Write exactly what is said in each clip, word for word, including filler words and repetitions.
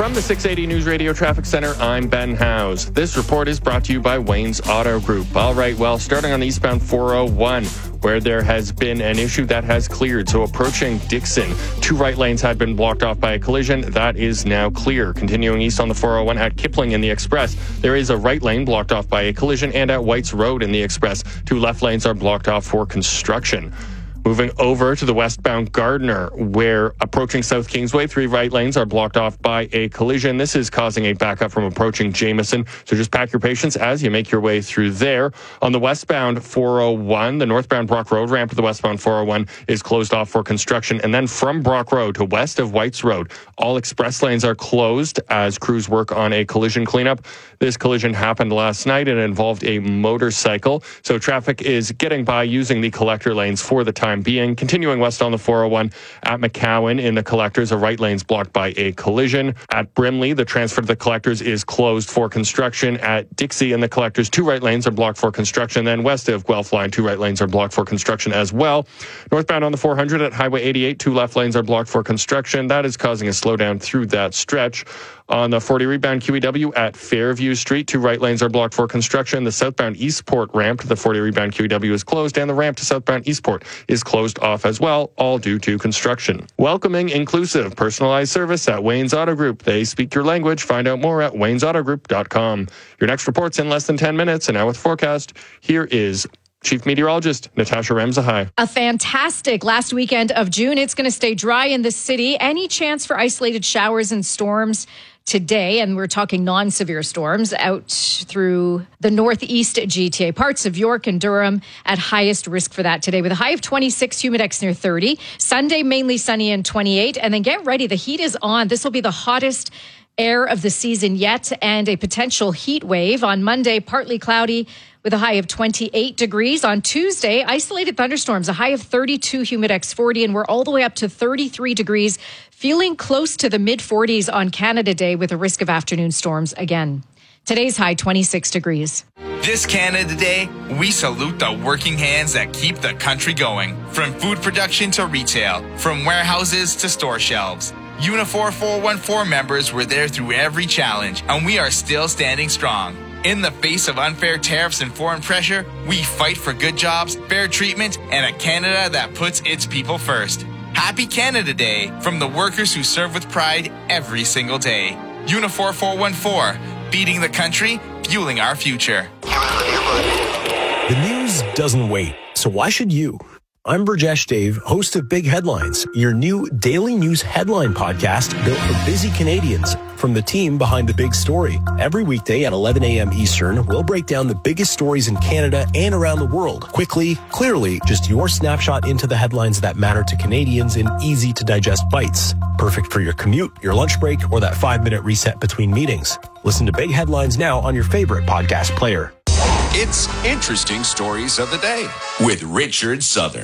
From the six eighty News Radio Traffic Center, I'm Ben Howes. This report is brought to you by Wayne's Auto Group. All right, well, starting on the eastbound four oh one, where there has been an issue that has cleared. So approaching Dixon, two right lanes had been blocked off by a collision. That is now clear. Continuing east on the four oh one at Kipling in the Express, there is a right lane blocked off by a collision, and at Whites Road in the Express, two left lanes are blocked off for construction. Moving over to the westbound Gardiner, where approaching South Kingsway, three right lanes are blocked off by a collision. This is causing a backup from approaching Jameson. So just pack your patience as you make your way through there. On the westbound four oh one, the northbound Brock Road ramp to the westbound four oh one is closed off for construction. And then from Brock Road to west of Whites Road, all express lanes are closed as crews work on a collision cleanup. This collision happened last night and involved a motorcycle. So traffic is getting by using the collector lanes for the time being. Continuing west on the four oh one at McCowan in the collectors, a right lane's blocked by a collision. At Brimley, the transfer to the collectors is closed for construction. At Dixie in the collectors, two right lanes are blocked for construction. Then west of Guelph Line, two right lanes are blocked for construction as well. Northbound on the four hundred at Highway eighty-eight, two left lanes are blocked for construction. That is causing a slowdown through that stretch. On the forty rebound Q E W at Fairview Street, two right lanes are blocked for construction. The southbound Eastport ramp to the forty rebound Q E W is closed, and the ramp to southbound Eastport is closed off as well, all due to construction. Welcoming, inclusive, personalized service at Wayne's Auto Group. They speak your language. Find out more at waynes auto group dot com. Your next report's in less than ten minutes, and now with forecast, here is Chief Meteorologist Natasha Ramzahai. A fantastic last weekend of June. It's going to stay dry in the city. Any chance for isolated showers and storms today, and we're talking non-severe storms out through the northeast G T A, parts of York and Durham at highest risk for that today, with a high of twenty-six, humidex near thirty. Sunday, mainly sunny and twenty-eight. And then get ready. The heat is on. This will be the hottest air of the season yet, and a potential heat wave. On Monday, partly cloudy with a high of twenty-eight degrees. On Tuesday, isolated thunderstorms, a high of thirty-two, humidex forty, and we're all the way up to thirty-three degrees, feeling close to the mid forties on Canada Day with a risk of afternoon storms again. Today's high, twenty-six degrees. This Canada Day, we salute the working hands that keep the country going. From food production to retail, from warehouses to store shelves. Unifor four one four members were there through every challenge, and we are still standing strong. In the face of unfair tariffs and foreign pressure, we fight for good jobs, fair treatment, and a Canada that puts its people first. Happy Canada Day from the workers who serve with pride every single day. Unifor four one four, feeding the country, fueling our future. The news doesn't wait, so why should you? I'm Burjesh Dave, host of Big Headlines, your new daily news headline podcast built for busy Canadians from the team behind the big story. Every weekday at eleven a.m. Eastern, we'll break down the biggest stories in Canada and around the world. Quickly, clearly, just your snapshot into the headlines that matter to Canadians in easy-to-digest bites. Perfect for your commute, your lunch break, or that five-minute reset between meetings. Listen to Big Headlines now on your favorite podcast player. It's Interesting Stories of the Day with Richard Southern.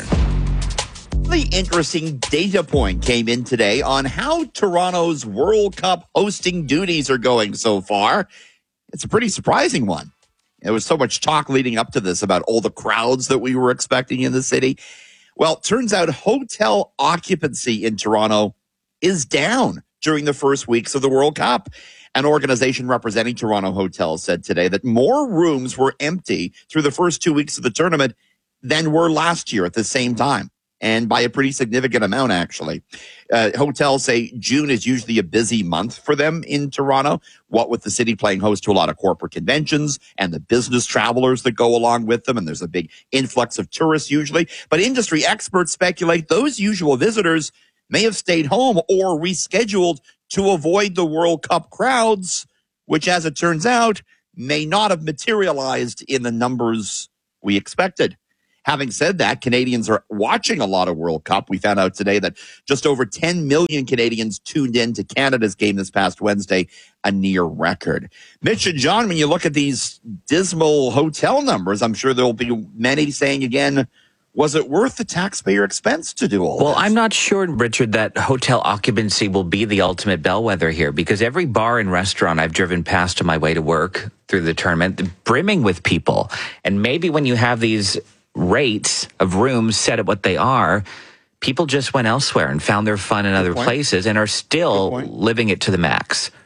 The interesting data point came in today on how Toronto's World Cup hosting duties are going so far. It's a pretty surprising one. There was so much talk leading up to this about all the crowds that we were expecting in the city. Well, it turns out hotel occupancy in Toronto is down during the first weeks of the World Cup. An organization representing Toronto hotels said today that more rooms were empty through the first two weeks of the tournament than were last year at the same time, and by a pretty significant amount, actually. Uh, hotels say June is usually a busy month for them in Toronto, what with the city playing host to a lot of corporate conventions and the business travelers that go along with them, and there's a big influx of tourists usually. But industry experts speculate those usual visitors may have stayed home or rescheduled to avoid the World Cup crowds, which, as it turns out, may not have materialized in the numbers we expected. Having said that, Canadians are watching a lot of World Cup. We found out today that just over ten million Canadians tuned in to Canada's game this past Wednesday, a near record. Mitch and John, when you look at these dismal hotel numbers, I'm sure there'll be many saying again, was it worth the taxpayer expense to do all well, this? Well, I'm not sure, Richard, that hotel occupancy will be the ultimate bellwether here, because every bar and restaurant I've driven past on my way to work through the tournament, brimming with people. And maybe when you have these rates of rooms set at what they are, people just went elsewhere and found their fun in other places and are still living it to the max.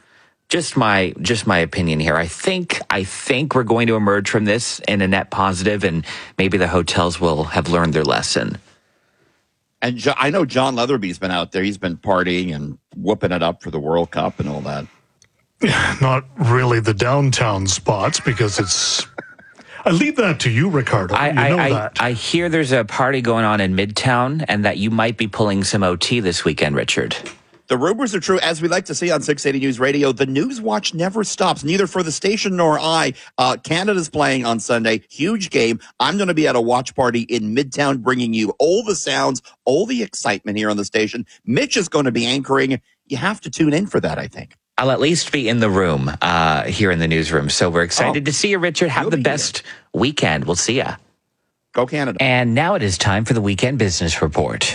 Just my just my opinion here. I think I think we're going to emerge from this in a net positive, and maybe the hotels will have learned their lesson. And jo- I know John Leatherby's been out there. He's been partying and whooping it up for the World Cup and all that. Not really the downtown spots, because it's... I leave that to you, Ricardo. I, you know I, that. I, I hear there's a party going on in Midtown, and that you might be pulling some O T this weekend, Richard. The rumors are true. As we like to see on six eighty News Radio, the news watch never stops, neither for the station nor I. Uh, Canada's playing on Sunday. Huge game. I'm going to be at a watch party in Midtown, bringing you all the sounds, all the excitement here on the station. Mitch is going to be anchoring. You have to tune in for that, I think. I'll at least be in the room uh, here in the newsroom. So we're excited oh, to see you, Richard. Have the best here. weekend. We'll see you. Go Canada. And now it is time for the Weekend Business Report.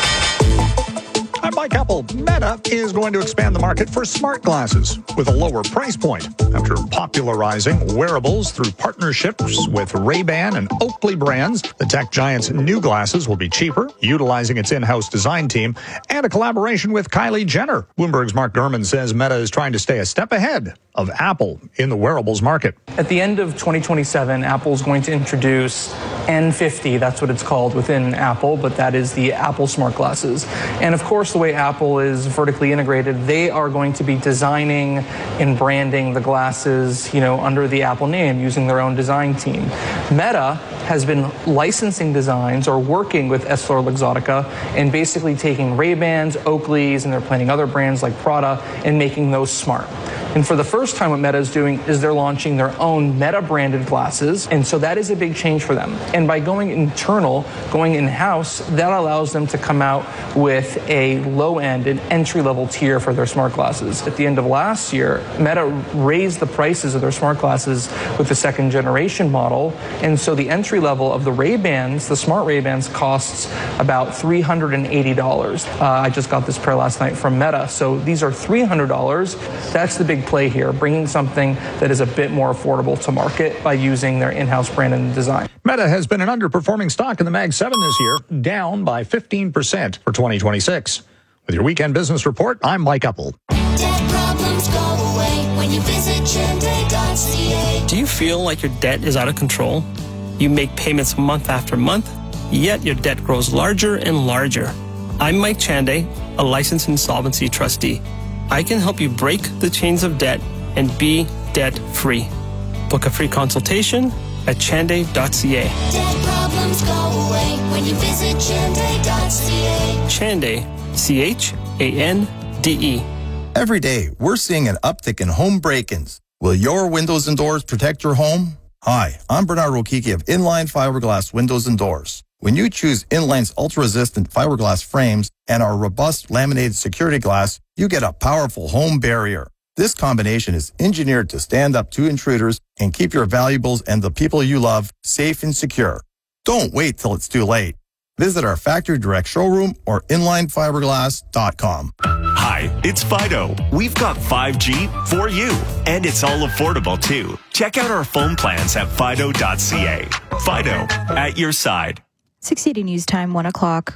I'm Mike Apple. Meta is going to expand the market for smart glasses with a lower price point after popularizing wearables through partnerships with Ray-Ban and Oakley brands. The tech giant's new glasses will be cheaper, utilizing its in-house design team, and a collaboration with Kylie Jenner. Bloomberg's Mark Gurman says Meta is trying to stay a step ahead of Apple in the wearables market. At the end of twenty twenty-seven, Apple's going to introduce N fifty, that's what it's called within Apple, but that is the Apple smart glasses. And of course, the way Apple is vertically integrated, they are going to be designing and branding the glasses, you know, under the Apple name, using their own design team. Meta has been licensing designs or working with EssilorLuxottica and basically taking Ray-Bans, Oakleys, and they're planning other brands like Prada and making those smart. And for the first time, what Meta is doing is they're launching their own Meta-branded glasses, and so that is a big change for them. And by going internal, going in-house, that allows them to come out with a low-end, an entry-level tier for their smart glasses. At the end of last year, Meta raised the prices of their smart glasses with the second-generation model, and so the entry-level of the Ray-Bans, the smart Ray-Bans, costs about three hundred eighty dollars. Uh, I just got this pair last night from Meta, so these are three hundred dollars. That's the big play here, bringing something that is a bit more affordable to market by using their in-house brand and design. Meta has been an underperforming stock in the Mag seven this year, down by fifteen percent for twenty twenty-six. With your Weekend Business Report, I'm Mike Apple. Debt problems go away when you visit chande dot c a. Do you feel like your debt is out of control? You make payments month after month, yet your debt grows larger and larger. I'm Mike Chande, a licensed insolvency trustee. I can help you break the chains of debt and be debt-free. Book a free consultation at chande dot c a. Debt problems go away when you visit chande dot c a. Chande, C H A N D E. Every day, we're seeing an uptick in home break-ins. Will your windows and doors protect your home? Hi, I'm Bernard Rokiki of Inline Fiberglass Windows and Doors. When you choose Inline's ultra-resistant fiberglass frames and our robust laminated security glass, you get a powerful home barrier. This combination is engineered to stand up to intruders and keep your valuables and the people you love safe and secure. Don't wait till it's too late. Visit our factory direct showroom or inline fiberglass dot com. Hi, it's Fido. We've got five G for you, and it's all affordable too. Check out our phone plans at fido dot c a. Fido, at your side. six eighty News Time, one o'clock.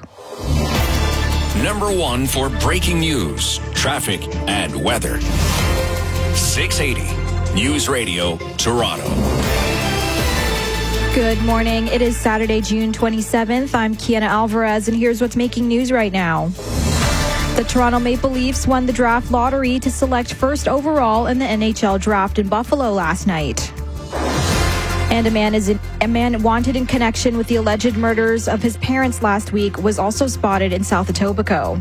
Number one for breaking news, traffic, and weather. six eighty News Radio, Toronto. Good morning. It is Saturday, June twenty-seventh. I'm Kiana Alvarez, and here's what's making news right now. The Toronto Maple Leafs won the draft lottery to select first overall in the N H L draft in Buffalo last night. And a man is in, a man wanted in connection with the alleged murders of his parents last week was also spotted in South Etobicoke.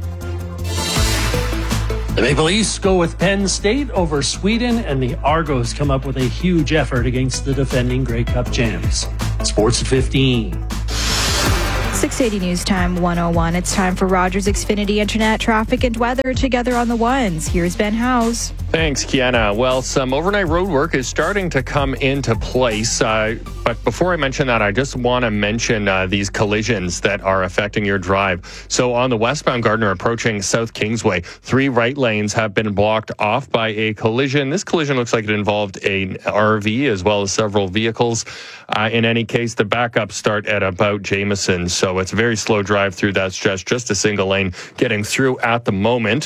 The Maple Leafs go with Penn State over Sweden, and the Argos come up with a huge effort against the defending Grey Cup champs. Sports at fifteen. six eighty News Time, one oh one. It's time for Rogers Xfinity Internet traffic and weather together on the ones. Here's Ben House. Thanks, Kiana. Well, some overnight road work is starting to come into place. Uh, but before I mention that, I just want to mention uh, these collisions that are affecting your drive. So on the westbound Gardiner approaching South Kingsway, three right lanes have been blocked off by a collision. This collision looks like it involved an R V as well as several vehicles. Uh, in any case, the backups start at about Jameson. So it's a very slow drive through that stretch, just a single lane getting through at the moment.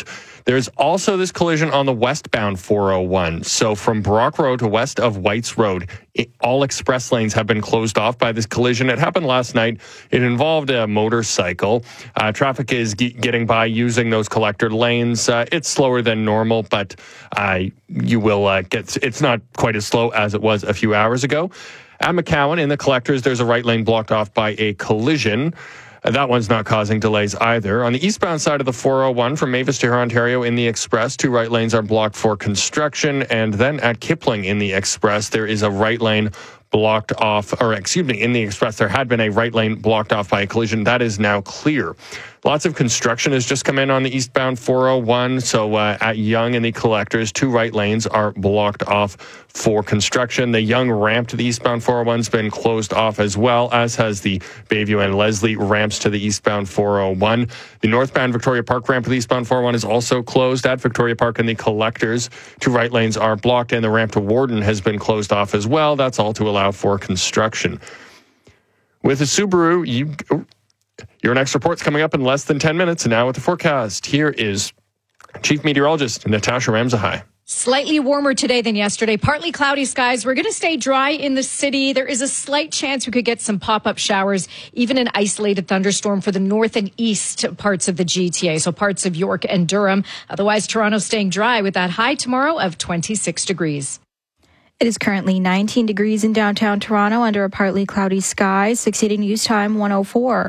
There's also this collision on the westbound four oh one. So from Brock Road to west of Whites Road, it, all express lanes have been closed off by this collision. It happened last night. It involved a motorcycle. Uh, traffic is ge- getting by using those collector lanes. Uh, it's slower than normal, but uh, you will uh, get, it's not quite as slow as it was a few hours ago. At McCowan, in the collectors, there's a right lane blocked off by a collision. Uh, that one's not causing delays either. On the eastbound side of the four oh one from Mavis to Ontario in the Express, two right lanes are blocked for construction. And then at Kipling in the Express, there is a right lane blocked off, or excuse me, in the Express, there had been a right lane blocked off by a collision. That is now clear. Lots of construction has just come in on the eastbound four oh one. So uh, at Yonge and the collectors, two right lanes are blocked off for construction. The Yonge ramp to the eastbound four oh one has been closed off as well, as has the Bayview and Leslie ramps to the eastbound four oh one. The northbound Victoria Park ramp to the eastbound four oh one is also closed. At Victoria Park and the collectors, two right lanes are blocked, and the ramp to Warden has been closed off as well. That's all to allow for construction. With a Subaru, you... Your next report's coming up in less than ten minutes. And now with the forecast, here is Chief Meteorologist Natasha Ramzahai. Slightly warmer today than yesterday. Partly cloudy skies. We're going to stay dry in the city. There is a slight chance we could get some pop-up showers, even an isolated thunderstorm for the north and east parts of the G T A, so parts of York and Durham. Otherwise, Toronto staying dry with that high tomorrow of twenty-six degrees. It is currently nineteen degrees in downtown Toronto under a partly cloudy sky. six eighty News Time one oh four.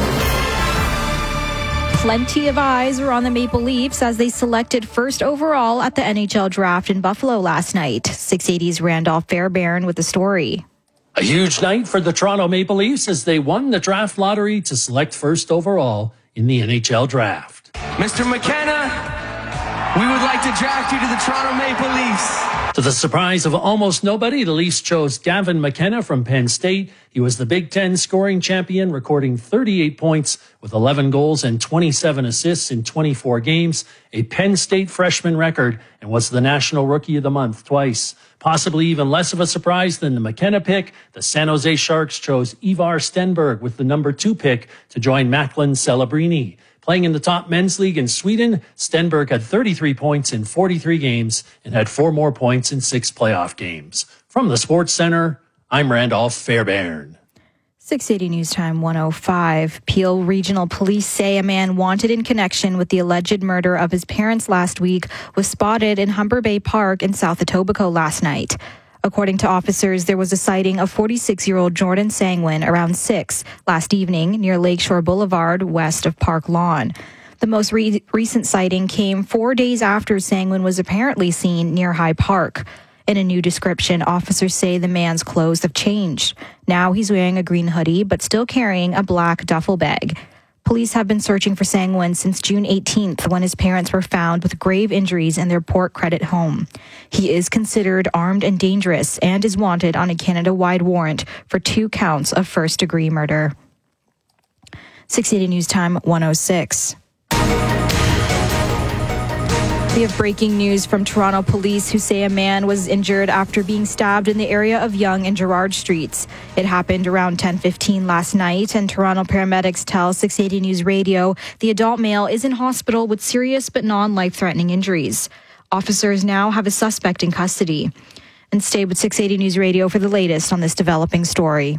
Plenty of eyes were on the Maple Leafs as they selected first overall at the N H L draft in Buffalo last night. six eighty's Randolph Fairbairn with the story. A huge night for the Toronto Maple Leafs as they won the draft lottery to select first overall in the N H L draft. Mister McKenna, we would like to draft you to the Toronto Maple Leafs. To the surprise of almost nobody, the Leafs chose Gavin McKenna from Penn State. He was the Big Ten scoring champion, recording thirty-eight points with eleven goals and twenty-seven assists in twenty-four games, a Penn State freshman record, and was the National Rookie of the Month twice. Possibly even less of a surprise than the McKenna pick, the San Jose Sharks chose Ivar Stenberg with the number two pick to join Macklin Celebrini. Playing in the top men's league in Sweden, Stenberg had thirty-three points in forty-three games and had four more points in six playoff games. From the Sports Center, I'm Randolph Fairbairn. six eighty News Time one oh five. Peel Regional Police say a man wanted in connection with the alleged murder of his parents last week was spotted in Humber Bay Park in South Etobicoke last night. According to officers, there was a sighting of forty-six-year-old Jordan Sangwin around six last evening near Lakeshore Boulevard, west of Park Lawn. The most re- recent sighting came four days after Sangwin was apparently seen near High Park. In a new description, officers say the man's clothes have changed. Now he's wearing a green hoodie, but still carrying a black duffel bag. Police have been searching for Sangwin since June eighteenth, when his parents were found with grave injuries in their Port Credit home. He is considered armed and dangerous and is wanted on a Canada-wide warrant for two counts of first-degree murder. six eighty News Time one oh six. We have breaking news from Toronto police who say a man was injured after being stabbed in the area of Yonge and Gerrard Streets. It happened around ten fifteen last night, and Toronto paramedics tell six eighty News Radio the adult male is in hospital with serious but non-life-threatening injuries. Officers now have a suspect in custody. And stay with six eighty News Radio for the latest on this developing story.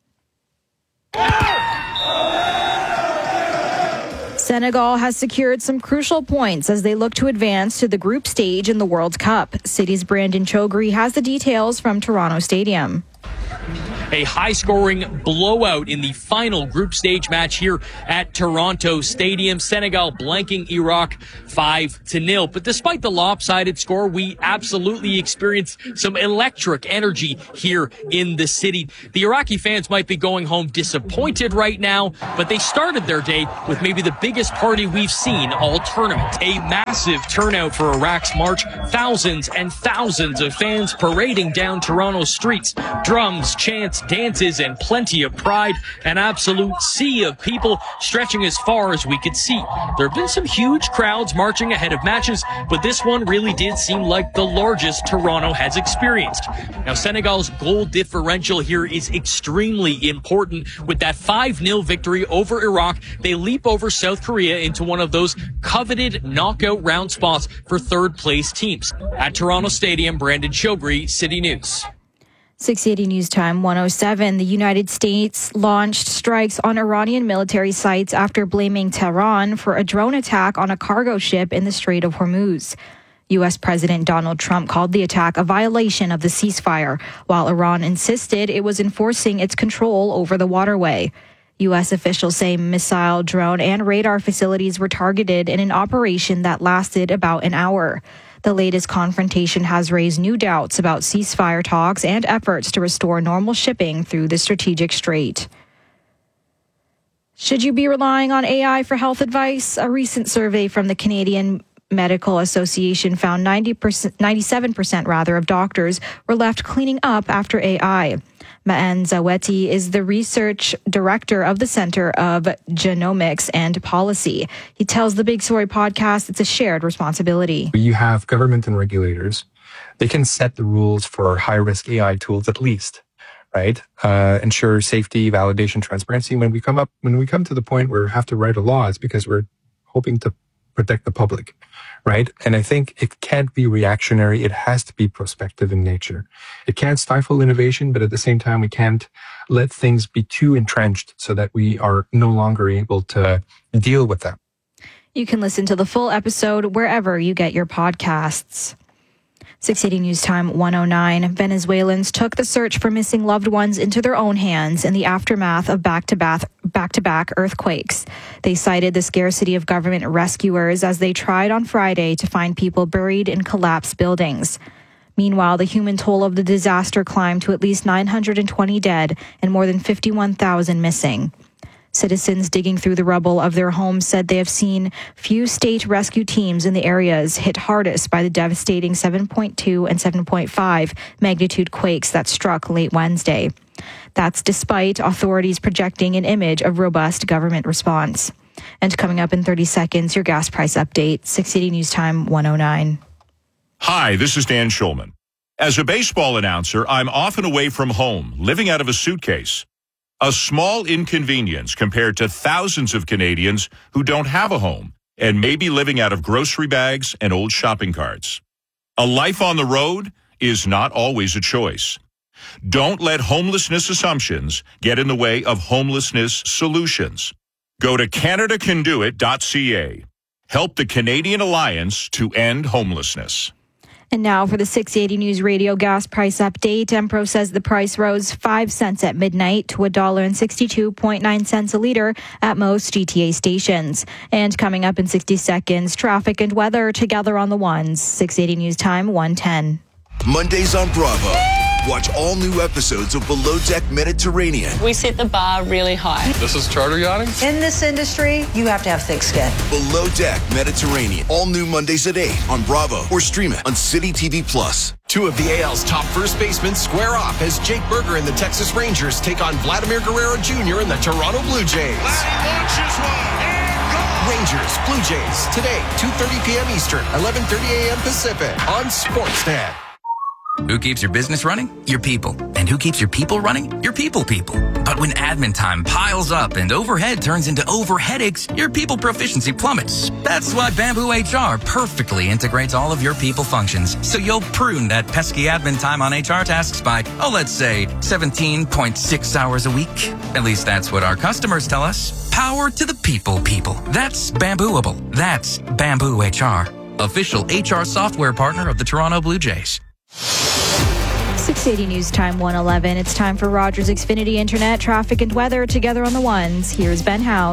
Senegal has secured some crucial points as they look to advance to the group stage in the World Cup. City's Brandon Chogri has the details from Toronto Stadium. A high-scoring blowout in the final group stage match here at Toronto Stadium. Senegal blanking Iraq five to nil. But despite the lopsided score, we absolutely experienced some electric energy here in the city. The Iraqi fans might be going home disappointed right now, but they started their day with maybe the biggest party we've seen all tournament. A massive turnout for Iraq's march. Thousands and thousands of fans parading down Toronto streets. Drums, chants, chants, dances, and plenty of pride. An absolute sea of people stretching as far as we could see. There have been some huge crowds marching ahead of matches, but this one really did seem like the largest Toronto has experienced. Now, Senegal's goal differential here is extremely important. With that five nil victory over Iraq, they leap over South Korea into one of those coveted knockout round spots for third place teams. At Toronto Stadium, Brandon Shogri, City News. six eighty News Time one oh seven. The United States launched strikes on Iranian military sites after blaming Tehran for a drone attack on a cargo ship in the Strait of Hormuz. U S President Donald Trump called the attack a violation of the ceasefire, while Iran insisted it was enforcing its control over the waterway. U S officials say missile, drone, and radar facilities were targeted in an operation that lasted about an hour. The latest confrontation has raised new doubts about ceasefire talks and efforts to restore normal shipping through the strategic strait. Should you be relying on A I for health advice? A recent survey from the Canadian Medical Association found ninety percent, ninety-seven percent rather of doctors were left cleaning up after A I. Ma'an Zaweti is the research director of the Center of Genomics and Policy. He tells the Big Story podcast it's a shared responsibility. You have government and regulators. They can set the rules for high-risk A I tools at least, right? Uh, ensure safety, validation, transparency. When we come up, when we come to the point where we have to write a law, it's because we're hoping to protect the public, right? And I think it can't be reactionary. It has to be prospective in nature. It can't stifle innovation, but at the same time, we can't let things be too entrenched so that we are no longer able to deal with them. You can listen to the full episode wherever you get your podcasts. six eighty News Time one oh nine. Venezuelans took the search for missing loved ones into their own hands in the aftermath of back-to-back back-to-back earthquakes. They cited the scarcity of government rescuers as they tried on Friday to find people buried in collapsed buildings. Meanwhile, the human toll of the disaster climbed to at least nine hundred twenty dead and more than fifty-one thousand missing. Citizens digging through the rubble of their homes said they have seen few state rescue teams in the areas hit hardest by the devastating seven point two and seven point five magnitude quakes that struck late Wednesday. That's despite authorities projecting an image of robust government response. And coming up in thirty seconds, your gas price update, six eighty News Time one oh nine. Hi, this is Dan Schulman. As a baseball announcer, I'm often away from home, living out of a suitcase. A small inconvenience compared to thousands of Canadians who don't have a home and may be living out of grocery bags and old shopping carts. A life on the road is not always a choice. Don't let homelessness assumptions get in the way of homelessness solutions. Go to Canada Can Do It dot C A. Help the Canadian Alliance to end homelessness. And now for the six eighty News Radio gas price update. Empro says the price rose five cents at midnight to one dollar and sixty-two point nine cents a litre at most G T A stations. And coming up in sixty seconds, traffic and weather together on the ones. six eighty News Time one ten. Mondays on Bravo. Watch all new episodes of Below Deck Mediterranean. We set the bar really high. This is charter yachting? In this industry, you have to have thick skin. Below Deck Mediterranean. All new Mondays at eight on Bravo or stream it on City T V Plus. Two of the A L's top first basemen square off as Jake Berger and the Texas Rangers take on Vladimir Guerrero Junior and the Toronto Blue Jays. Launches one. Rangers, Blue Jays, today, two thirty p.m. Eastern, eleven thirty a.m. Pacific on Sportsnet. Who keeps your business running? Your people. And who keeps your people running? Your people people. But when admin time piles up and overhead turns into over headaches, your people proficiency plummets. That's why Bamboo H R perfectly integrates all of your people functions. So you'll prune that pesky admin time on H R tasks by, oh, let's say seventeen point six hours a week. At least that's what our customers tell us. Power to the people people. That's Bambooable. That's Bamboo H R. Official H R software partner of the Toronto Blue Jays. six eighty News Time one eleven. It's time for Rogers Xfinity Internet, traffic and weather together on the ones. Here's Ben Howes.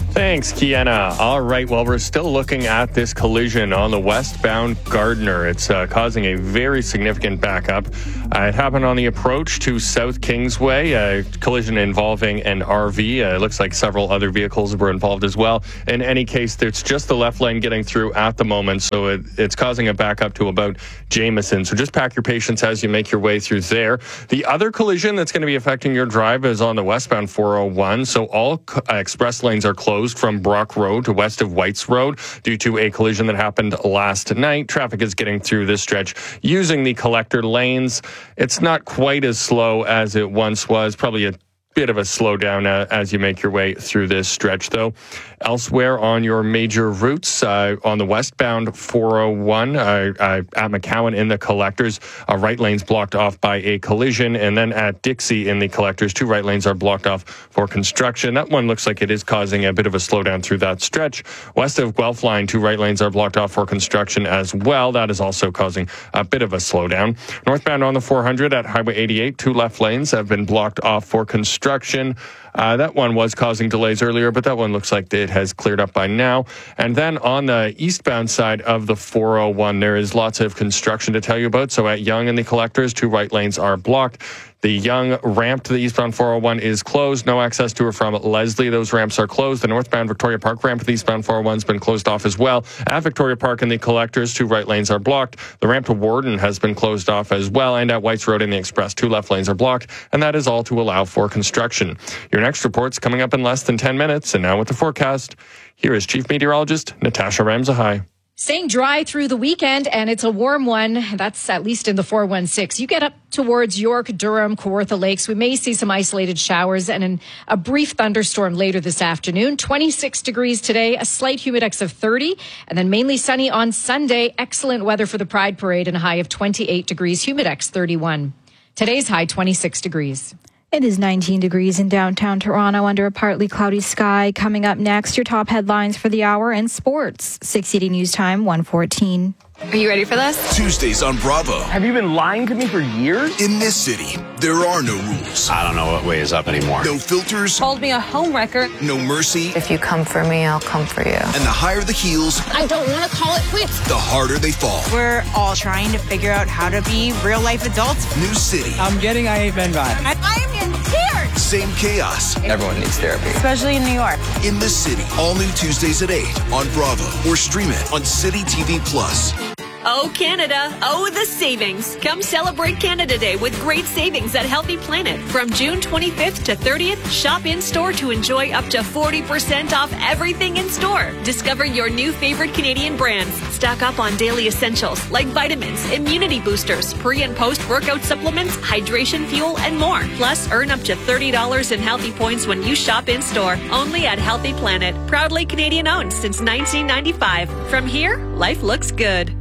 Thanks, Kiana. All right, well, we're still looking at this collision on the westbound Gardiner. It's uh, causing a very significant backup. Uh, it happened on the approach to South Kingsway, a collision involving an R V. Uh, it looks like several other vehicles were involved as well. In any case, it's just the left lane getting through at the moment, so it, it's causing a backup to about Jameson. So just pack your patience as you make your way through there. The other collision that's going to be affecting your drive is on the westbound four oh one. So all uh, express lanes are closed from Brock Road to west of Whites Road due to a collision that happened last night. Traffic is getting through this stretch using the collector lanes. It's not quite as slow as it once was, probably a bit of a slowdown uh, as you make your way through this stretch, though. Elsewhere on your major routes, uh, on the westbound four oh one uh, uh, at McCowan in the collectors, uh, right lanes blocked off by a collision, and then at Dixie in the collectors, two right lanes are blocked off for construction. That one looks like it is causing a bit of a slowdown through that stretch. West of Guelph line, two right lanes are blocked off for construction as well. That is also causing a bit of a slowdown. Northbound on the four hundred at Highway eighty-eight, two left lanes have been blocked off for construction. Uh, that one was causing delays earlier, but that one looks like it has cleared up by now. And then on the eastbound side of the four oh one, there is lots of construction to tell you about. So at Yonge and the collectors, two right lanes are blocked. The Yonge ramp to the eastbound four oh one is closed. No access to or from Leslie. Those ramps are closed. The northbound Victoria Park ramp to the eastbound four oh one has been closed off as well. At Victoria Park and the collectors, two right lanes are blocked. The ramp to Warden has been closed off as well. And at Whites Road in the Express, two left lanes are blocked. And that is all to allow for construction. Your next report's coming up in less than ten minutes. And now with the forecast, here is Chief Meteorologist Natasha Ramzahai. Staying dry through the weekend, and it's a warm one. That's at least in the four one six. You get up towards York, Durham, Kawartha Lakes. We may see some isolated showers and an, a brief thunderstorm later this afternoon. twenty-six degrees today, a slight humidex of thirty, and then mainly sunny on Sunday. Excellent weather for the Pride Parade and a high of twenty-eight degrees, humidex thirty-one. Today's high twenty-six degrees. It is nineteen degrees in downtown Toronto under a partly cloudy sky. Coming up next, your top headlines for the hour and sports. six eighty News Time, one fourteen. Are you ready for this? Tuesdays on Bravo. Have you been lying to me for years? In this city, there are no rules. I don't know what way is up anymore. No filters. Called me a homewrecker. No mercy. If you come for me, I'll come for you. And the higher the heels, I don't want to call it quits. the harder they fall. We're all trying to figure out how to be real life adults. New city. I'm getting I Hate Men vibe. I, I am in tears. Same chaos. Everyone needs therapy. Especially in New York. In this city. All new Tuesdays at eight on Bravo or stream it on City T V Plus. Oh, Canada. Oh, the savings. Come celebrate Canada Day with great savings at Healthy Planet. From June twenty-fifth to thirtieth, shop in-store to enjoy up to forty percent off everything in store. Discover your new favorite Canadian brands. Stock up on daily essentials like vitamins, immunity boosters, pre- and post-workout supplements, hydration fuel, and more. Plus, earn up to thirty dollars in healthy points when you shop in-store. Only at Healthy Planet. Proudly Canadian-owned since nineteen ninety-five. From here, life looks good.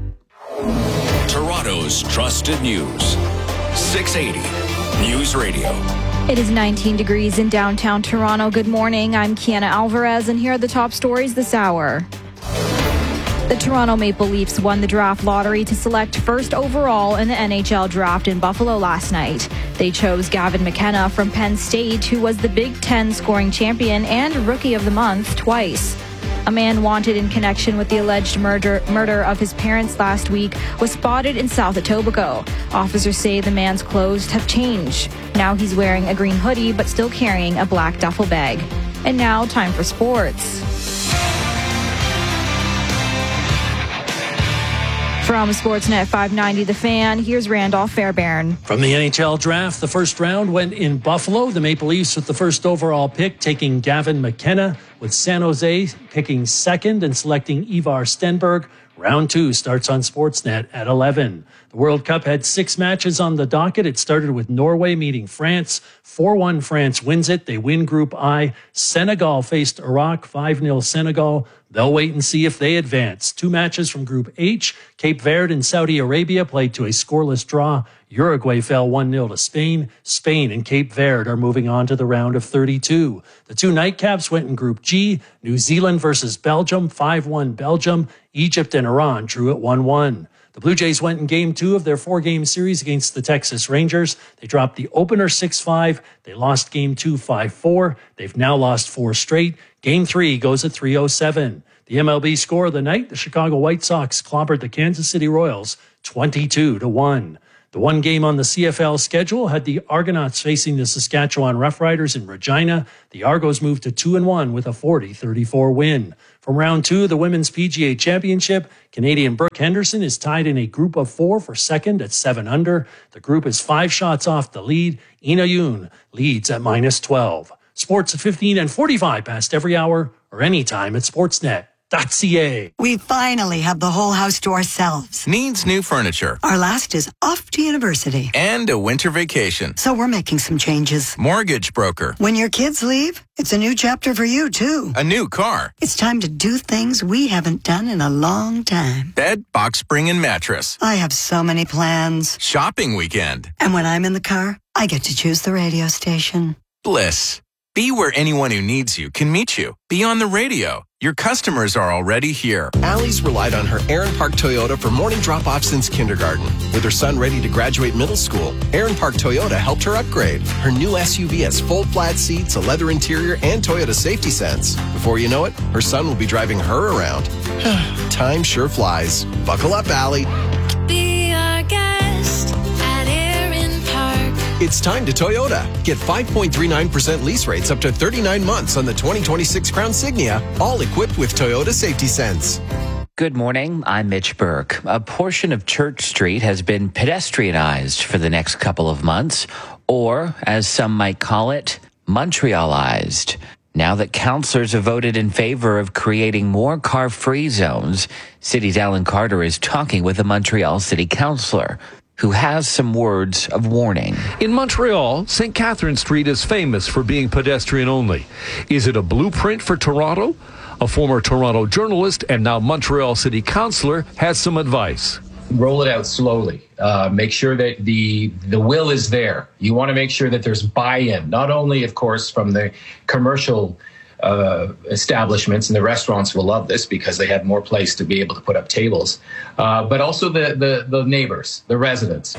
Toronto's trusted news. six eighty News Radio. It is nineteen degrees in downtown Toronto. Good morning. I'm Kiana Alvarez, and here are the top stories this hour. The Toronto Maple Leafs won the draft lottery to select first overall in the N H L draft in Buffalo last night. They chose Gavin McKenna from Penn State, who was the Big Ten scoring champion and Rookie of the Month twice. A man wanted in connection with the alleged murder murder of his parents last week was spotted in South Etobicoke. Officers say the man's clothes have changed. Now he's wearing a green hoodie but still carrying a black duffel bag. And now, time for sports. From Sportsnet five ninety The Fan, here's Randolph Fairbairn. From the N H L draft, the first round went in Buffalo. The Maple Leafs with the first overall pick, taking Gavin McKenna, with San Jose picking second and selecting Ivar Stenberg. Round two starts on Sportsnet at eleven. The World Cup had six matches on the docket. It started with Norway meeting France. four one France wins it. They win Group I. Senegal faced Iraq, five nil Senegal. They'll wait and see if they advance. Two matches from Group H. Cape Verde and Saudi Arabia played to a scoreless draw. Uruguay fell one nil to Spain. Spain and Cape Verde are moving on to the round of thirty-two. The two nightcaps went in Group G. New Zealand versus Belgium, five one Belgium. Egypt and Iran drew at one one. The Blue Jays went in game two of their four-game series against the Texas Rangers. They dropped the opener six five. They lost game two five four. They've now lost four straight. Game three goes at three oh seven. The M L B score of the night, the Chicago White Sox clobbered the Kansas City Royals twenty-two to one. The one game on the C F L schedule had the Argonauts facing the Saskatchewan Roughriders in Regina. The Argos moved to two and one with a forty thirty-four win. From round two of the Women's P G A Championship, Canadian Brooke Henderson is tied in a group of four for second at seven under. The group is five shots off the lead. Ina Yoon leads at minus twelve. Sports at fifteen and forty-five past every hour or anytime at sportsnet dot c a. We finally have the whole house to ourselves. Needs new furniture. Our last is off to university. And a winter vacation. So we're making some changes. Mortgage broker. When your kids leave, it's a new chapter for you, too. A new car. It's time to do things we haven't done in a long time. Bed, box spring, and mattress. I have so many plans. Shopping weekend. And when I'm in the car, I get to choose the radio station. Bliss. Be where anyone who needs you can meet you. Be on the radio. Your customers are already here. Allie's relied on her Aaron Park Toyota for morning drop-off since kindergarten. With her son ready to graduate middle school, Aaron Park Toyota helped her upgrade. Her new S U V has full flat seats, a leather interior, and Toyota Safety Sense. Before you know it, her son will be driving her around. Time sure flies. Buckle up, Allie. Be our guest at Aaron Park. It's time to Toyota. Get five point three nine percent lease rates up to thirty-nine months on the twenty twenty-six Crown Signia, all equipped with Toyota Safety Sense. Good morning. I'm Mitch Burke. A portion of Church Street has been pedestrianized for the next couple of months, or, as some might call it, Montrealized. Now that councillors have voted in favor of creating more car-free zones, City's Alan Carter is talking with a Montreal city councillor who has some words of warning. In Montreal, Saint Catherine Street is famous for being pedestrian only. Is it a blueprint for Toronto? A former Toronto journalist and now Montreal City Councillor has some advice. Roll it out slowly. Uh, make sure that the the will is there. You want to make sure that there's buy-in, not only, of course, from the commercial uh, establishments, and the restaurants will love this because they have more place to be able to put up tables, uh, but also the, the, the neighbors, the residents.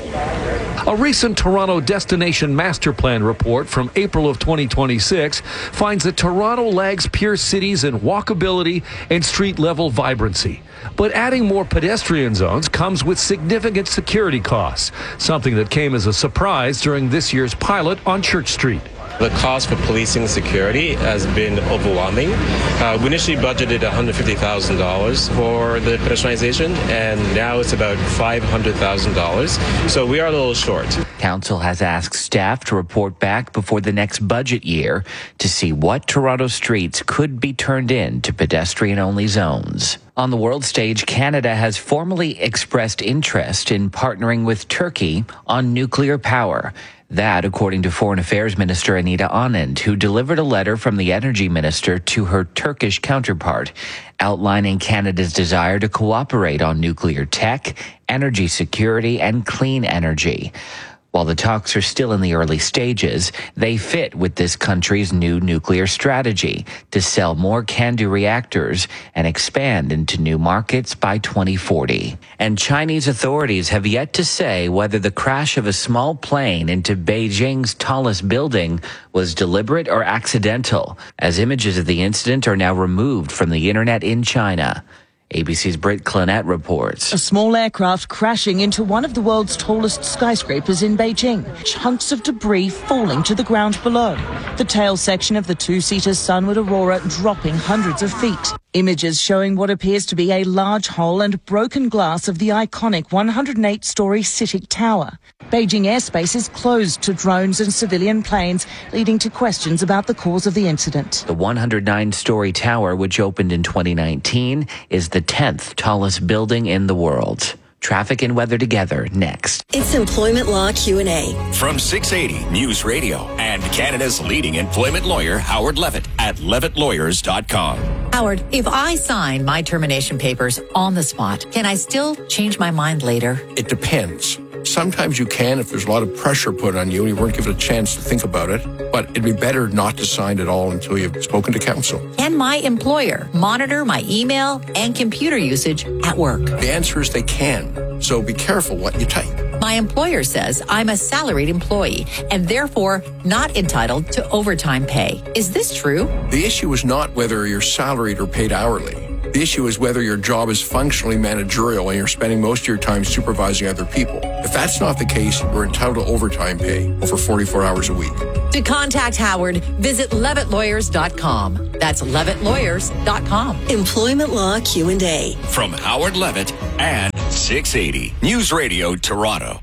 A recent Toronto Destination Master Plan report from April of twenty twenty-six finds that Toronto lags peer cities in walkability and street-level vibrancy. But adding more pedestrian zones comes with significant security costs, something that came as a surprise during this year's pilot on Church Street. The cost for policing security has been overwhelming. Uh, we initially budgeted one hundred fifty thousand dollars for the pedestrianization, and now it's about five hundred thousand dollars. So we are a little short. Council has asked staff to report back before the next budget year to see what Toronto streets could be turned into pedestrian-only zones. On the world stage, Canada has formally expressed interest in partnering with Turkey on nuclear power. That, according to Foreign Affairs Minister Anita Anand, who delivered a letter from the Energy Minister to her Turkish counterpart, outlining Canada's desire to cooperate on nuclear tech, energy security, and clean energy. While the talks are still in the early stages, they fit with this country's new nuclear strategy to sell more CANDU reactors and expand into new markets by twenty forty. And Chinese authorities have yet to say whether the crash of a small plane into Beijing's tallest building was deliberate or accidental, as images of the incident are now removed from the internet in China. A B C's Britt Clinette reports. A small aircraft crashing into one of the world's tallest skyscrapers in Beijing. Chunks of debris falling to the ground below. The tail section of the two-seater Sunward Aurora dropping hundreds of feet. Images showing what appears to be a large hole and broken glass of the iconic one hundred eight story CITIC Tower. Beijing airspace is closed to drones and civilian planes, leading to questions about the cause of the incident. The one hundred nine story tower, which opened in twenty nineteen, is the tenth tallest building in the world. Traffic and weather together next. It's Employment Law Q and A. From six eighty News Radio and Canada's leading employment lawyer, Howard Levitt, at levitt lawyers dot com. Howard, if I sign my termination papers on the spot, can I still change my mind later? It depends. Sometimes you can if there's a lot of pressure put on you and you weren't given a chance to think about it, but it'd be better not to sign at all until you've spoken to counsel. Can my employer monitor my email and computer usage at work? The answer is they can, so be careful what you type. My employer says I'm a salaried employee and therefore not entitled to overtime pay. Is this true? The issue is not whether you're salaried or paid hourly. The issue is whether your job is functionally managerial and you're spending most of your time supervising other people. If that's not the case, you're entitled to overtime pay over forty-four hours a week. To contact Howard, visit levitt lawyers dot com. That's levitt lawyers dot com. Employment Law Q and A. From Howard Levitt and six eighty News Radio Toronto.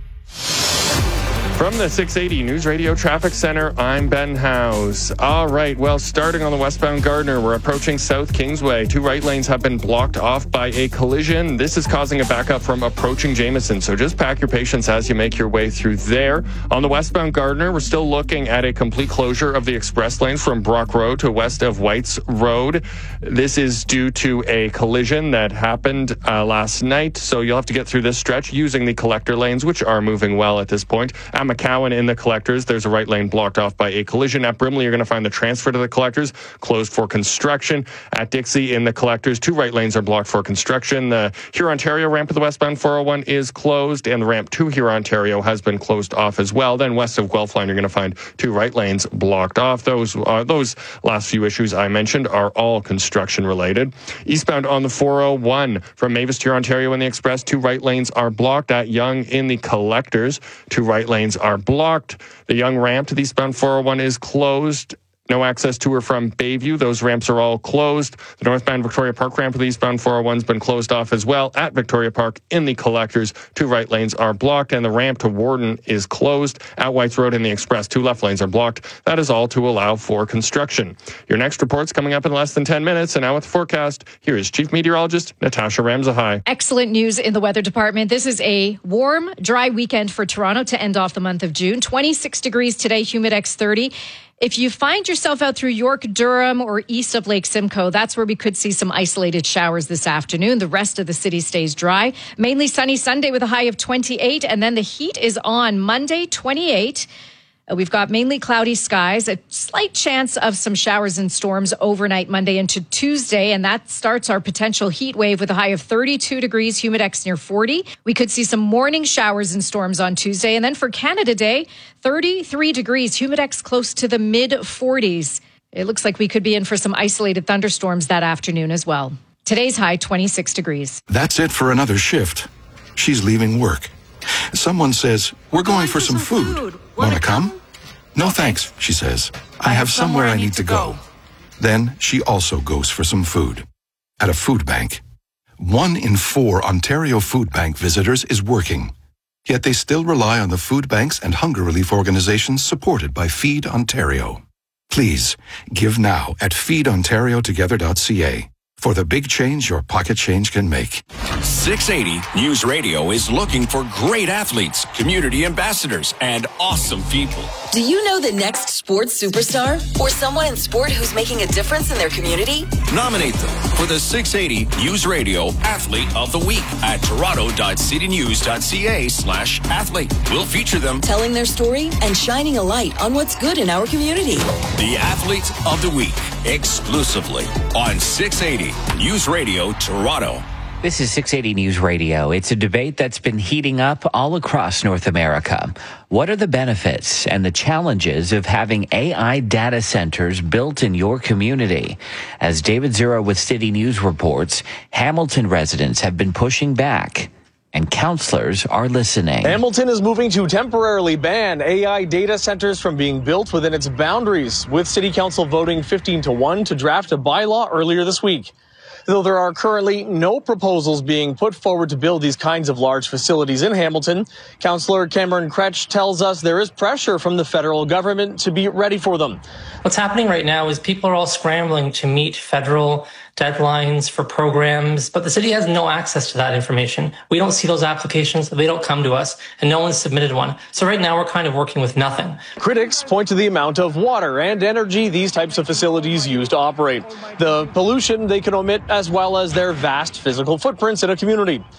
From the six eighty News Radio Traffic Center, I'm Ben Howes. All right, well, starting on the westbound Gardiner, we're approaching South Kingsway. Two right lanes have been blocked off by a collision. This is causing a backup from approaching Jameson, so just pack your patience as you make your way through there. On the westbound Gardiner, we're still looking at a complete closure of the express lanes from Brock Road to west of Whites Road. This is due to a collision that happened uh, last night, so you'll have to get through this stretch using the collector lanes, which are moving well at this point. At McCowan in the collectors, there's a right lane blocked off by a collision. At Brimley, you're going to find the transfer to the collectors closed for construction. At Dixie in the collectors, two right lanes are blocked for construction. The Hurontario ramp of the westbound four oh one is closed, and the ramp to Hurontario has been closed off as well. Then west of Guelph Line, you're going to find two right lanes blocked off. Those uh, those last few issues I mentioned are all construction related. Eastbound on the four oh one from Mavis to Hurontario in the express, two right lanes are blocked. At Yonge in the collectors, two right lanes are blocked. The Yonge ramp to the eastbound four oh one is closed. No access to or from Bayview. Those ramps are all closed. The northbound Victoria Park ramp for the eastbound four oh one has been closed off as well. At Victoria Park in the collectors, two right lanes are blocked, and the ramp to Warden is closed. At Whites Road in the express, two left lanes are blocked. That is all to allow for construction. Your next report's coming up in less than ten minutes, and now with the forecast, here is Chief Meteorologist Natasha Ramzahai. Excellent news in the weather department. This is a warm, dry weekend for Toronto to end off the month of June. twenty-six degrees today, Humidex thirty. If you find yourself out through York, Durham, or east of Lake Simcoe, that's where we could see some isolated showers this afternoon. The rest of the city stays dry. Mainly sunny Sunday with a high of twenty-eight, and then the heat is on Monday, twenty-eight. We've got mainly cloudy skies, a slight chance of some showers and storms overnight Monday into Tuesday, and that starts our potential heat wave with a high of thirty-two degrees, Humidex near forty. We could see some morning showers and storms on Tuesday, and then for Canada Day, thirty-three degrees, Humidex close to the mid forties. It looks like we could be in for some isolated thunderstorms that afternoon as well. Today's high, twenty-six degrees. That's it for another shift. She's leaving work. Someone says, we're going for some food. Want to come? No thanks, she says. I have somewhere I need to go. Then she also goes for some food. At a food bank. One in four Ontario Food Bank visitors is working. Yet they still rely on the food banks and hunger relief organizations supported by Feed Ontario. Please, give now at feed ontario together dot c a. For the big change your pocket change can make. six eighty News Radio is looking for great athletes, community ambassadors, and awesome people. Do you know the next sports superstar? Or someone in sport who's making a difference in their community? Nominate them for the six eighty News Radio Athlete of the Week at toronto dot city news dot c a slash athlete. We'll feature them telling their story and shining a light on what's good in our community. The Athlete of the Week, exclusively on six eighty News Radio Toronto. This is six eighty News Radio. It's a debate that's been heating up all across North America. What are the benefits and the challenges of having A I data centers built in your community? As David Zero with City News reports, Hamilton residents have been pushing back, and counselors are listening. Hamilton is moving to temporarily ban A I data centers from being built within its boundaries, with City Council voting fifteen to one to draft a bylaw earlier this week. Though there are currently no proposals being put forward to build these kinds of large facilities in Hamilton, Councillor Cameron Kretsch tells us there is pressure from the federal government to be ready for them. What's happening right now is people are all scrambling to meet federal deadlines for programs, but the city has no access to that information. We don't see those applications, they don't come to us, and no one's submitted one. So right now we're kind of working with nothing. Critics point to the amount of water and energy these types of facilities use to operate, the pollution they can emit, as well as their vast physical footprints in a community.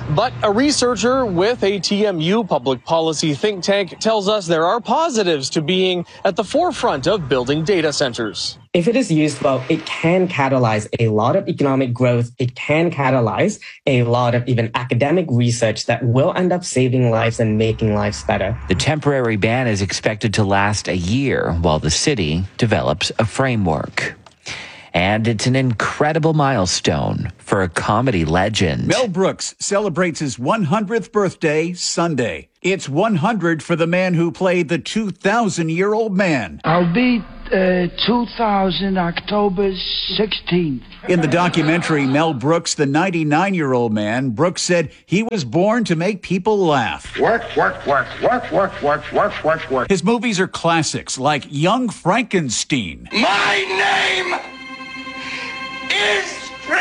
But a researcher with a T M U public policy think tank tells us there are positives to being at the forefront of building data centers. If it is used well, it can catalyze a lot of economic growth. It can catalyze a lot of even academic research that will end up saving lives and making lives better. The temporary ban is expected to last a year while the city develops a framework. And it's an incredible milestone for a comedy legend. Mel Brooks celebrates his one hundredth birthday Sunday. It's one hundred for the man who played the two thousand year old man. I'll be uh, two thousand, October sixteenth. In the documentary Mel Brooks, the ninety-nine year old man, Brooks said he was born to make people laugh. Work, work, work, work, work, work, work, work, work. His movies are classics like Young Frankenstein. My name is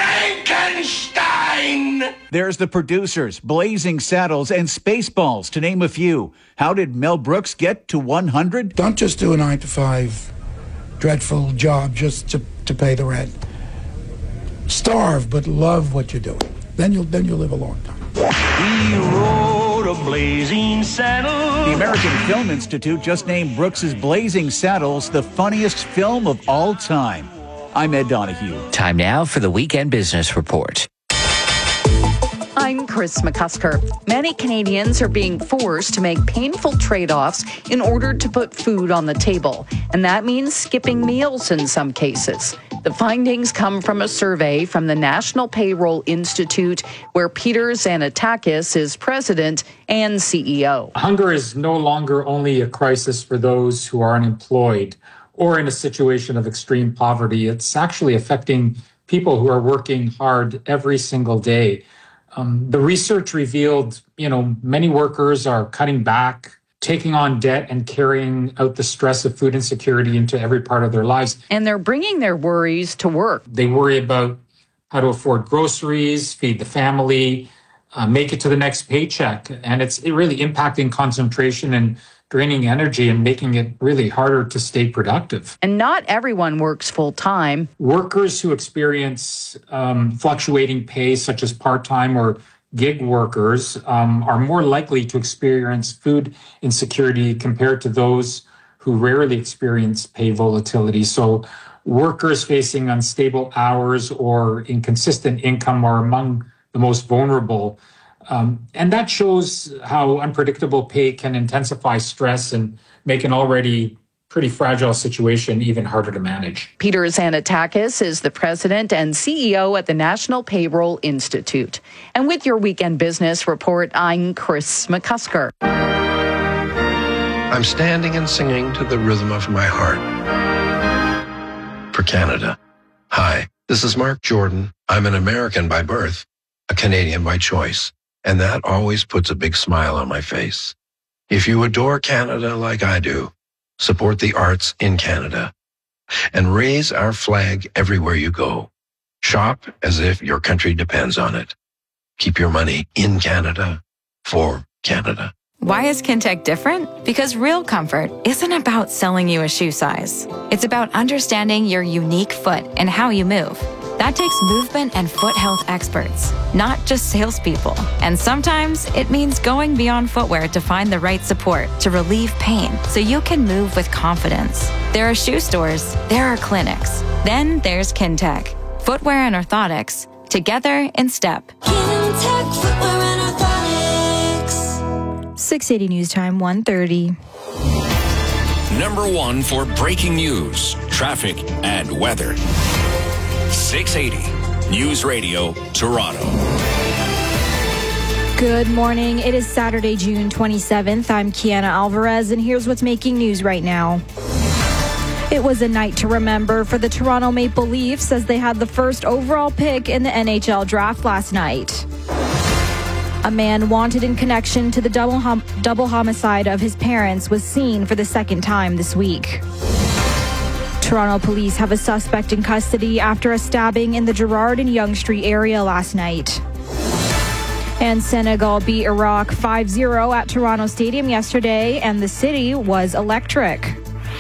Frankenstein! There's The Producers, Blazing Saddles, and Spaceballs, to name a few. How did Mel Brooks get to one hundred? Don't just do a nine to five dreadful job just to, to pay the rent. Starve, but love what you're doing. Then you'll, then you'll live a long time. He rode a blazing saddle. The American Film Institute just named Brooks's Blazing Saddles the funniest film of all time. I'm Ed Donahue. Time now for the Weekend Business Report. I'm Chris McCusker. Many Canadians are being forced to make painful trade-offs in order to put food on the table, and that means skipping meals in some cases. The findings come from a survey from the National Payroll Institute, where Peter Xanatakis is president and C E O. Hunger is no longer only a crisis for those who are unemployed or in a situation of extreme poverty. It's actually affecting people who are working hard every single day. Um, the research revealed, you know, many workers are cutting back, taking on debt, and carrying out the stress of food insecurity into every part of their lives. And they're bringing their worries to work. They worry about how to afford groceries, feed the family, uh, make it to the next paycheck. And it's really impacting concentration and draining energy and making it really harder to stay productive. And not everyone works full time. Workers who experience um, fluctuating pay, such as part-time or gig workers, um, are more likely to experience food insecurity compared to those who rarely experience pay volatility. So workers facing unstable hours or inconsistent income are among the most vulnerable. Um, and that shows how unpredictable pay can intensify stress and make an already pretty fragile situation even harder to manage. Peter Xanatakis is the president and C E O at the National Payroll Institute. And with your Weekend Business Report, I'm Chris McCusker. I'm standing and singing to the rhythm of my heart. For Canada. Hi, this is Mark Jordan. I'm an American by birth, a Canadian by choice. And that always puts a big smile on my face. If you adore Canada like I do, support the arts in Canada and raise our flag everywhere you go. Shop as if your country depends on it. Keep your money in Canada for Canada. Why is Kintec different? Because real comfort isn't about selling you a shoe size. It's about understanding your unique foot and how you move. That takes movement and foot health experts, not just salespeople. And sometimes it means going beyond footwear to find the right support to relieve pain so you can move with confidence. There are shoe stores, there are clinics. Then there's Kintec. Footwear and orthotics, together in step. Kintec Footwear and Orthotics. six eighty News Time, one thirty. Number one for breaking news, traffic, and weather. six eighty News Radio, Toronto. Good morning. It is Saturday, June twenty-seventh. I'm Kiana Alvarez, and here's what's making news right now. It was a night to remember for the Toronto Maple Leafs as they had the first overall pick in the N H L draft last night. A man wanted in connection to the double, hom- double homicide of his parents was seen for the second time this week. Toronto police have a suspect in custody after a stabbing in the Gerrard and Yonge Street area last night. And Senegal beat Iraq five zero at Toronto Stadium yesterday, and the city was electric.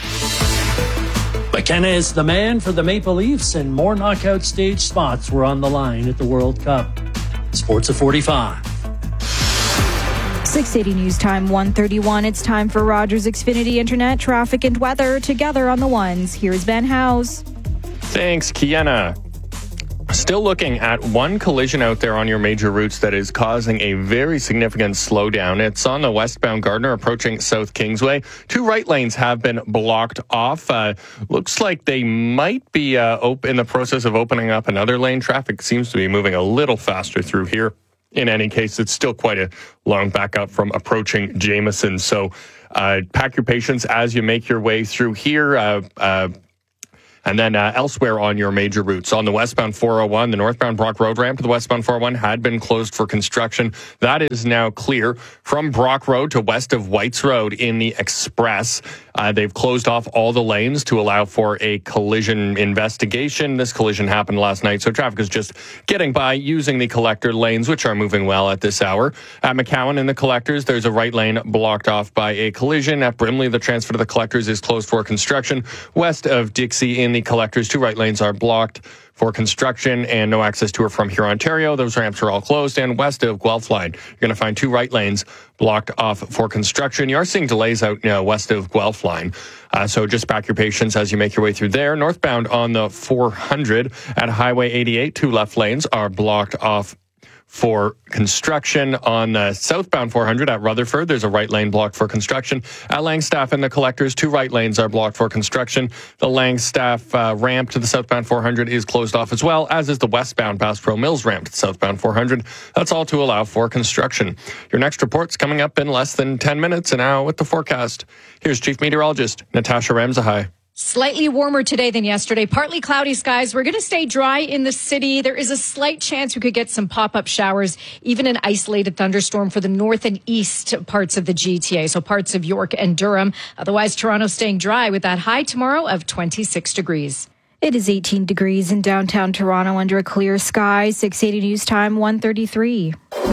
McKenna is the man for the Maple Leafs, and more knockout stage spots were on the line at the World Cup. Sports at forty-five. six eighty News Time one thirty-one. It's time for Rogers Xfinity Internet traffic and weather together on the ones. Here's Ben Howes. Thanks, Kiana. Still looking at one collision out there on your major routes that is causing a very significant slowdown. It's on the westbound Gardiner approaching South Kingsway. Two right lanes have been blocked off. Uh, looks like they might be uh, op- in the process of opening up another lane. Traffic seems to be moving a little faster through here. In any case, it's still quite a long backup from approaching Jameson. So uh, pack your patience as you make your way through here. Uh, uh, And then uh, elsewhere on your major routes. On the westbound four oh one, the northbound Brock Road ramp to the westbound four oh one had been closed for construction. That is now clear from Brock Road to west of Whites Road in the Express. Uh, they've closed off all the lanes to allow for a collision investigation. This collision happened last night, so traffic is just getting by using the collector lanes, which are moving well at this hour. At McCowan in the collectors, there's a right lane blocked off by a collision. At Brimley, the transfer to the collectors is closed for construction. West of Dixie in the collectors, two right lanes are blocked for construction and no access to or from here, Ontario. Those ramps are all closed. And west of Guelph Line, you're going to find two right lanes blocked off for construction. You are seeing delays out you know, west of Guelph Line. Uh, so just back your patience as you make your way through there. Northbound on the four hundred at Highway eighty-eight, two left lanes are blocked off for construction. On the southbound four hundred at Rutherford, there's a right lane blocked for construction. At Langstaff and the collectors, two right lanes are blocked for construction. The Langstaff uh, ramp to the southbound four hundred is closed off as well, as is the westbound Bass Pro Mills ramp to the southbound four hundred. That's all to allow for construction. Your next report's coming up in less than ten minutes, and now with the forecast. Here's Chief Meteorologist Natasha Ramzahai. Slightly warmer today than yesterday. Partly cloudy skies. We're going to stay dry in the city. There is a slight chance we could get some pop-up showers, even an isolated thunderstorm for the north and east parts of the G T A, so parts of York and Durham. Otherwise, Toronto staying dry with that high tomorrow of twenty-six degrees. It is eighteen degrees in downtown Toronto under a clear sky. six eighty News Time one thirty-three.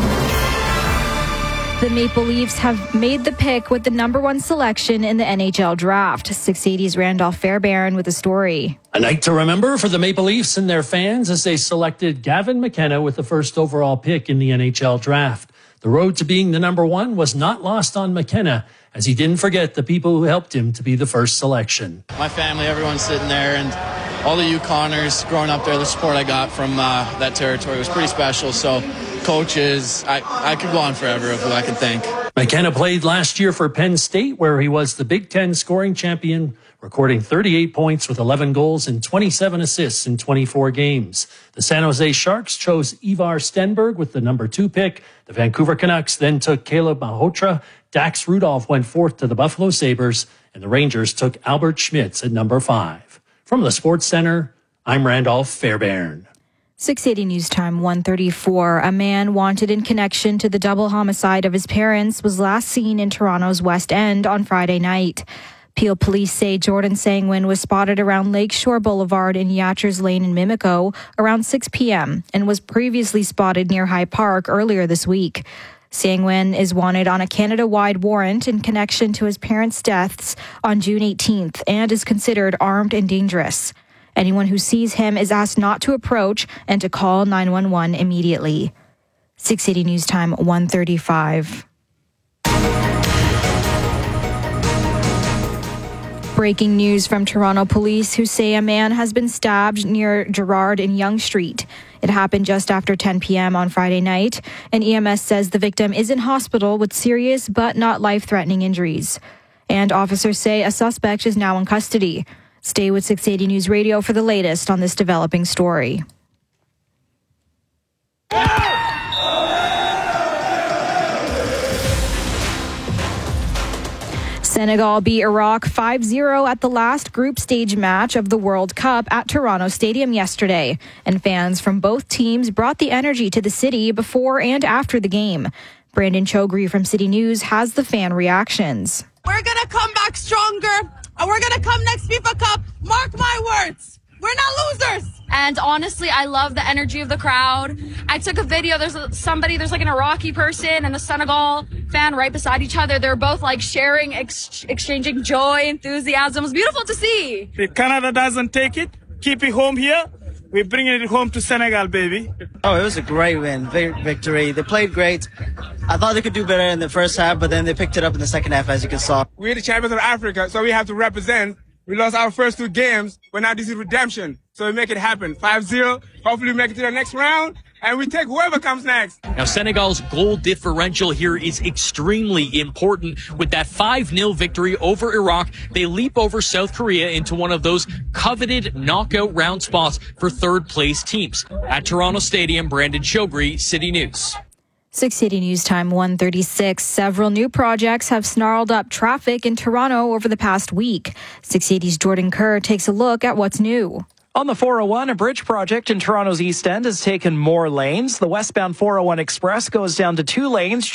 The Maple Leafs have made the pick with the number one selection in the N H L draft. six eighty's Randolph Fairbairn with a story. A night to remember for the Maple Leafs and their fans as they selected Gavin McKenna with the first overall pick in the N H L draft. The road to being the number one was not lost on McKenna, as he didn't forget the people who helped him to be the first selection. My family, everyone's sitting there, and all the Yukoners growing up there, the support I got from uh, that territory was pretty special. So coaches, I, I could go on forever of who I can thank. McKenna played last year for Penn State, where he was the Big Ten scoring champion, recording thirty-eight points with eleven goals and twenty-seven assists in twenty-four games. The San Jose Sharks chose Ivar Stenberg with the number two pick. The Vancouver Canucks then took Caleb Malhotra. Dax Rudolph went fourth to the Buffalo Sabres, and the Rangers took Albert Schmitz at number five. From the Sports Center, I'm Randolph Fairbairn. six eighty News Time one thirty-four. A man wanted in connection to the double homicide of his parents was last seen in Toronto's West End on Friday night. Peel police say Jordan Sangwin was spotted around Lakeshore Boulevard in Yatchers Lane in Mimico around six p.m. and was previously spotted near High Park earlier this week. Sangwin is wanted on a Canada-wide warrant in connection to his parents' deaths on June eighteenth and is considered armed and dangerous. Anyone who sees him is asked not to approach and to call nine one one immediately. six eighty News Time one thirty-five. Breaking news from Toronto police, who say a man has been stabbed near Gerrard and Yonge Street. It happened just after ten p.m. on Friday night, and E M S says the victim is in hospital with serious but not life-threatening injuries. And officers say a suspect is now in custody. Stay with six eighty News Radio for the latest on this developing story. Senegal beat Iraq five zero at the last group stage match of the World Cup at Toronto Stadium yesterday. And fans from both teams brought the energy to the city before and after the game. Brandon Chogri from City News has the fan reactions. We're going to come back stronger, and we're going to come next FIFA Cup. Mark my words. We're not losers. And honestly, I love the energy of the crowd. I took a video. There's somebody, there's like an Iraqi person and a Senegal fan right beside each other. They're both like sharing, ex- exchanging joy, enthusiasm. It was beautiful to see. If Canada doesn't take it, keep it home here. We're bringing it home to Senegal, baby. Oh, it was a great win, big victory. They played great. I thought they could do better in the first half, but then they picked it up in the second half, as you can saw. We're the champions of Africa, so we have to represent. We lost our first two games, but now this is redemption. So we make it happen. five zero. Hopefully we make it to the next round, and we take whoever comes next. Now, Senegal's goal differential here is extremely important. With that five nil victory over Iraq, they leap over South Korea into one of those coveted knockout round spots for third-place teams. At Toronto Stadium, Brandon Chogri, City News. six eighty News Time, one thirty-six. Several new projects have snarled up traffic in Toronto over the past week. six eighty's Jordan Kerr takes a look at what's new. On the four oh one, a bridge project in Toronto's East End has taken more lanes. The westbound four oh one Express goes down to two lanes